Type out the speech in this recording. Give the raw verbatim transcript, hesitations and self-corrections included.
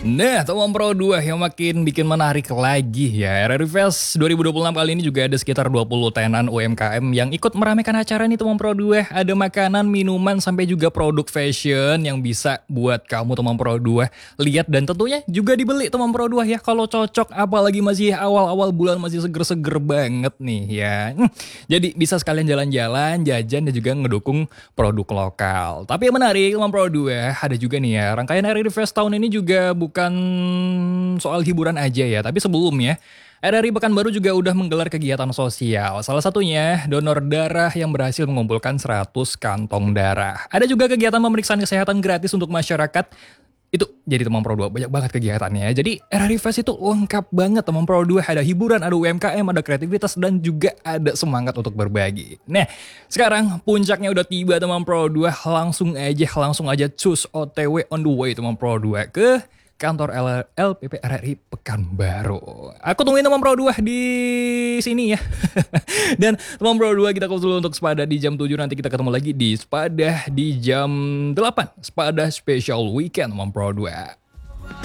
Nah, teman Pro dua yang makin bikin menarik lagi ya. R R I Fest dua ribu dua puluh enam kali ini juga ada sekitar dua puluh tenan U M K M yang ikut meramaikan acara nih teman Pro dua. Ada makanan, minuman, sampai juga produk fashion yang bisa buat kamu teman Pro dua lihat dan tentunya juga dibeli teman Pro dua ya. Kalau cocok, apalagi masih awal-awal bulan, masih seger-seger banget nih ya. Hmm, jadi bisa sekalian jalan-jalan, jajan dan juga ngedukung produk lokal. Tapi yang menarik teman Pro dua, ada juga nih ya, rangkaian R R I Fest tahun ini juga bukan bukan soal hiburan aja ya, tapi sebelumnya R R I Pekanbaru juga udah menggelar kegiatan sosial. Salah satunya donor darah yang berhasil mengumpulkan seratus kantong darah. Ada juga kegiatan pemeriksaan kesehatan gratis untuk masyarakat. Itu jadi teman Pro dua banyak banget kegiatannya. Jadi R R I Fest itu lengkap banget teman Pro dua. Ada hiburan, ada U M K M, ada kreativitas, dan juga ada semangat untuk berbagi. Nah, sekarang puncaknya udah tiba teman Pro dua. Langsung aja, langsung aja cus O T W on the way teman Pro dua ke kantor L P P R R I Pekanbaru. Aku tungguin teman Pro dua di sini ya. Dan teman Pro dua kita dulu untuk Sepada di jam tujuh. Nanti kita ketemu lagi di Sepada di jam delapan. Sepada Special Weekend teman Pro dua.